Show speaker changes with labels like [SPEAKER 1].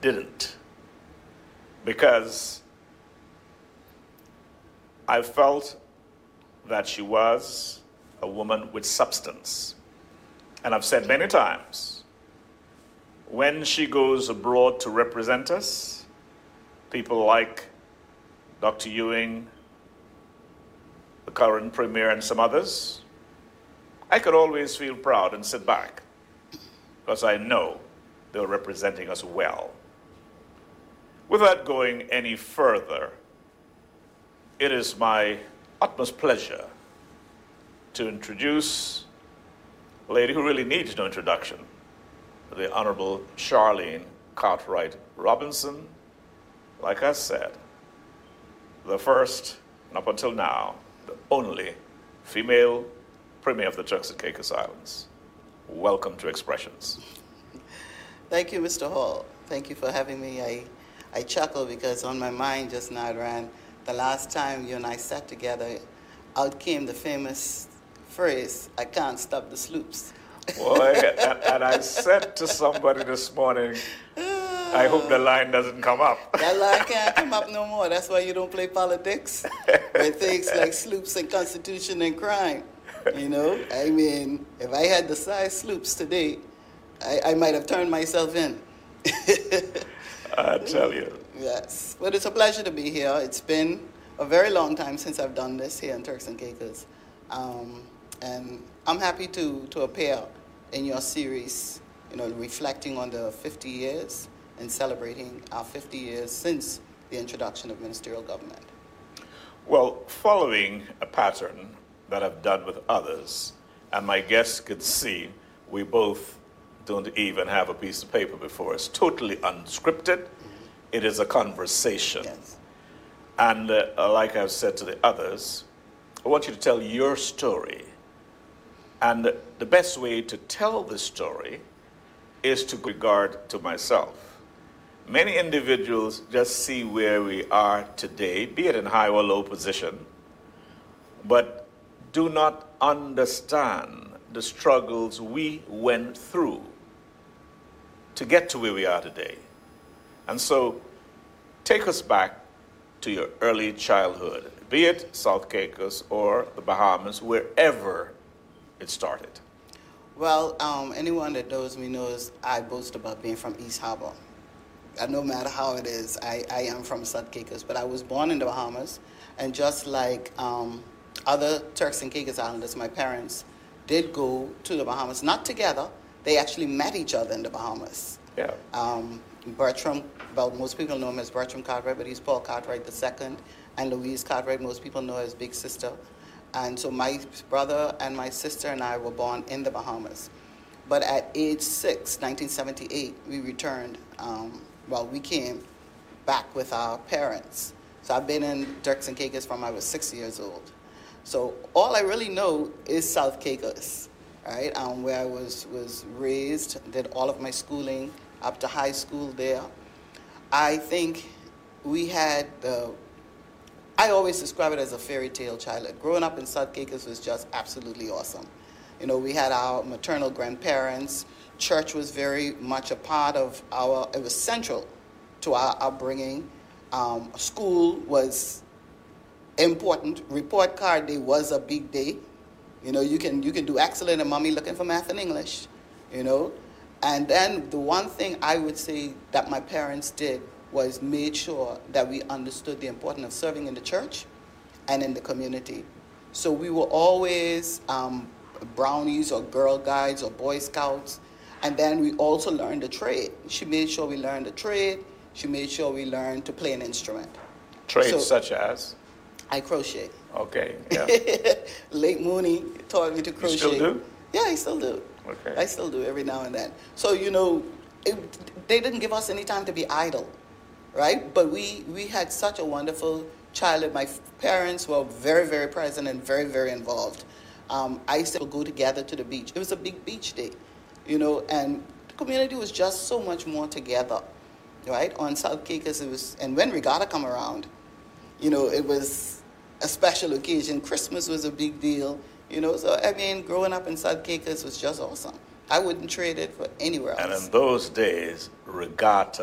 [SPEAKER 1] didn't, because I felt that she was a woman with substance. And I've said many times, when she goes abroad to represent us, people like Dr. Ewing, the current premier, and some others, I could always feel proud and sit back because I know they were representing us well. Without going any further, it is my utmost pleasure to introduce a lady who really needs no introduction, the Honorable Charlene Cartwright Robinson. Like I said, the first, and up until now, the only female Premier of the Turks and Caicos Islands. Welcome to Expressions.
[SPEAKER 2] Thank you, Mr. Hall. Thank you for having me. I chuckle because on my mind just now it ran, the last time you and I sat together, out came the famous phrase, "I can't stop the sloops."
[SPEAKER 1] Boy, and I said to somebody this morning, I hope the line doesn't come up.
[SPEAKER 2] That line can't come up no more. That's why you don't play politics with things like sloops and constitution and crime. You know, I mean, if I had the size sloops today, I might have turned myself in.
[SPEAKER 1] I tell you.
[SPEAKER 2] Yes, but it's a pleasure to be here. It's been a very long time since I've done this here in Turks and Caicos. And I'm happy to appear in your series, you know, reflecting on the 50 years and celebrating our 50 years since the introduction of ministerial government.
[SPEAKER 1] Well, following a pattern that I've done with others, and my guests could see, we both don't even have a piece of paper before us, totally unscripted. Mm-hmm. It is a conversation.
[SPEAKER 2] Yes.
[SPEAKER 1] And like I've said to the others, I want you to tell your story. And the best way to tell the story is to regard to myself. Many individuals just see where we are today, be it in high or low position, but do not understand the struggles we went through to get to where we are today. And so take us back to your early childhood, be it South Caicos or the Bahamas, wherever it started.
[SPEAKER 2] Well, anyone that knows me knows I boast about being from East Harbor. And no matter how it is, I am from South Caicos, but I was born in the Bahamas, and just like other Turks and Caicos Islanders, my parents did go to the Bahamas, not together. They actually met each other in the Bahamas.
[SPEAKER 1] Yeah.
[SPEAKER 2] Bertram, well, most people know him as Bertram Cartwright, but he's Paul Cartwright II, and Louise Cartwright, most people know as Big Sister. And so my brother and my sister and I were born in the Bahamas. But at age 6, 1978, we returned. We came back with our parents. So I've been in Turks and Caicos from I was 6 years old. So all I really know is South Caicos, right? Where I was raised, did all of my schooling up to high school there. I think we had I always describe it as a fairy tale childhood. Growing up in South Caicos was just absolutely awesome. You know, we had our maternal grandparents. Church was very much a part of it was central to our upbringing. School was important. Report card day was a big day. You know, you can do excellent and mommy looking for math and English, you know. And then the one thing I would say that my parents did was made sure that we understood the importance of serving in the church and in the community. So we were always brownies or Girl Guides or Boy Scouts. And then we also learned a trade. She made sure we learned a trade. She made sure we learned to play an instrument.
[SPEAKER 1] Trades such as?
[SPEAKER 2] I crochet.
[SPEAKER 1] Okay, yeah.
[SPEAKER 2] Late Mooney taught me to crochet.
[SPEAKER 1] You still do?
[SPEAKER 2] Yeah, I still do.
[SPEAKER 1] Okay.
[SPEAKER 2] I still do every now and then. So, you know, they didn't give us any time to be idle, right? But we had such a wonderful childhood. My parents were very, very present and very, very involved. I used to go together to the beach. It was a big beach day, you know, and the community was just so much more together, right? On South Caicos, it was, and when Regatta come around, you know, it was a special occasion. Christmas was a big deal, you know. So, I mean, growing up in South Caicos was just awesome. I wouldn't trade it for anywhere else.
[SPEAKER 1] And in those days, Regatta